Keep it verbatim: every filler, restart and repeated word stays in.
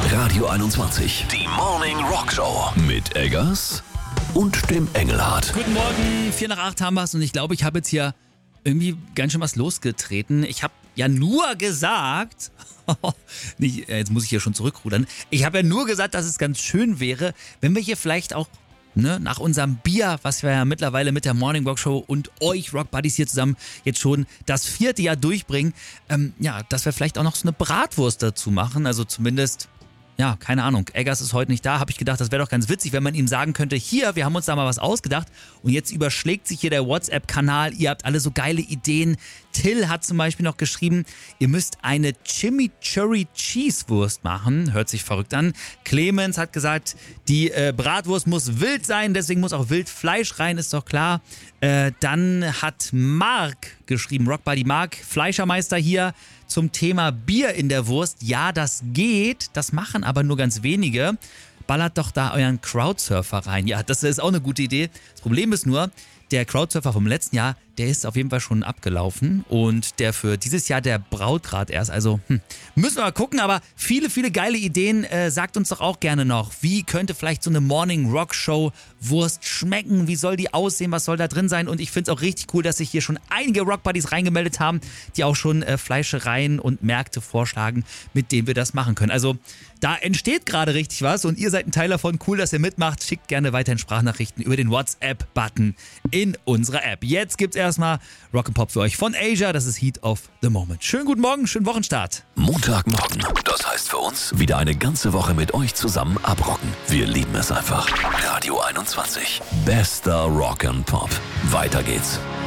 Radio einundzwanzig. Die Morning Rock Show. Mit Eggers und dem Engelhardt. Guten Morgen, vier nach acht haben wir es und ich glaube, ich habe jetzt hier irgendwie ganz schön was losgetreten. Ich habe ja nur gesagt, nicht, jetzt muss ich hier schon zurückrudern, ich habe ja nur gesagt, dass es ganz schön wäre, wenn wir hier vielleicht auch ne, nach unserem Bier, was wir ja mittlerweile mit der Morning Rock Show und euch Rock Buddies hier zusammen jetzt schon das vierte Jahr durchbringen, ähm, ja, dass wir vielleicht auch noch so eine Bratwurst dazu machen, also zumindest... Ja, keine Ahnung. Eggers ist heute nicht da. Habe ich gedacht, das wäre doch ganz witzig, wenn man ihm sagen könnte, hier, wir haben uns da mal was ausgedacht und jetzt überschlägt sich hier der WhatsApp-Kanal. Ihr habt alle so geile Ideen. Till hat zum Beispiel noch geschrieben, ihr müsst eine Chimichurri Cheese Wurst machen. Hört sich verrückt an. Clemens hat gesagt, die äh, Bratwurst muss wild sein, deswegen muss auch Wildfleisch rein, ist doch klar. Äh, dann hat Mark geschrieben, Rock Buddy Mark, Fleischermeister hier, zum Thema Bier in der Wurst. Ja, das geht, das machen aber nur ganz wenige. Ballert doch da euren Crowdsurfer rein. Ja, das ist auch eine gute Idee. Das Problem ist nur, der Crowdsurfer vom letzten Jahr, der ist auf jeden Fall schon abgelaufen und der für dieses Jahr, der braut gerade erst. Also hm, müssen wir mal gucken, aber viele, viele geile Ideen. Äh, sagt uns doch auch gerne noch, wie könnte vielleicht so eine Morning Rock Show Wurst schmecken? Wie soll die aussehen? Was soll da drin sein? Und ich finde es auch richtig cool, dass sich hier schon einige Rock Buddies reingemeldet haben, die auch schon äh, Fleischereien und Märkte vorschlagen, mit denen wir das machen können. Also da entsteht gerade richtig was und ihr seid ein Teil davon. Cool, dass ihr mitmacht. Schickt gerne weiterhin Sprachnachrichten über den WhatsApp-Button in unserer App. Jetzt gibt's erstmal Rock'n'Pop für euch von Asia. Das ist Heat of the Moment. Schönen guten Morgen, schönen Wochenstart. Montagmorgen. Das heißt für uns, wieder eine ganze Woche mit euch zusammen abrocken. Wir lieben es einfach. Radio einundzwanzig. Bester Rock'n'Pop. Weiter geht's.